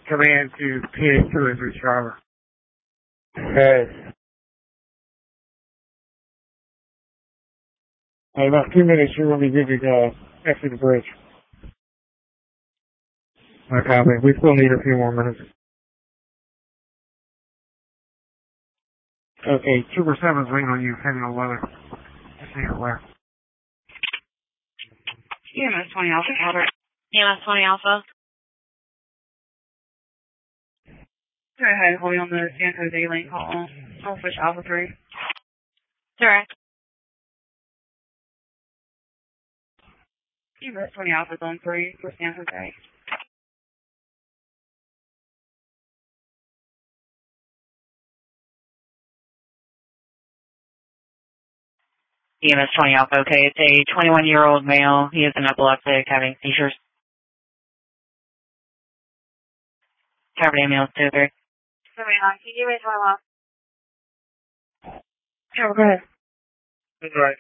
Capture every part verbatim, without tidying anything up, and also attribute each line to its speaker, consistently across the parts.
Speaker 1: Command to P A two and three Charlotte.
Speaker 2: Okay.
Speaker 1: In about two minutes, you will be good to go. Exit the bridge. I copy. We still need a few more minutes. Okay, Trooper seven's waiting on you, heading on weather. Just so you're aware.
Speaker 3: E M S twenty Alpha, Albert.
Speaker 4: E M S twenty Alpha.
Speaker 3: Go ahead, hold on the San Jose lane call. I'll switch Alpha three.
Speaker 4: Direct.
Speaker 3: E M S twenty Alpha, zone three for San Jose.
Speaker 4: E M S twenty Alpha, okay. It's a twenty-one-year-old male. He is an epileptic, having seizures. Covered ambulance two three.
Speaker 3: seventy-nine, can you raise my line? Sure, go ahead.
Speaker 1: That's right.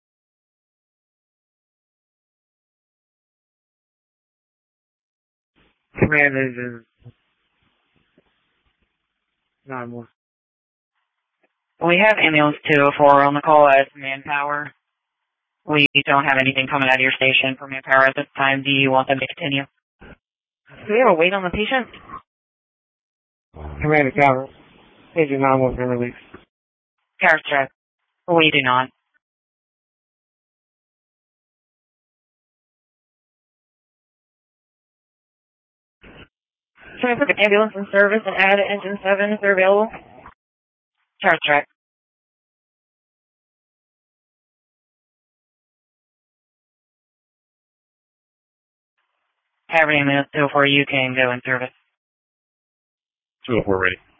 Speaker 1: Command engine. Nine more.
Speaker 4: We have ambulance two oh four on the call as manpower. We don't have anything coming out of your station for manpower at this time. Do you want them to continue?
Speaker 3: Do we have a wait on the patient?
Speaker 1: Command to Calvert. Agent nine one been released.
Speaker 4: Tower check. We do not.
Speaker 3: Can I put the ambulance in service and add engine seven if they're available?
Speaker 4: Tower check. Covered ambulance two oh four, you can go in service.
Speaker 2: two oh four ready.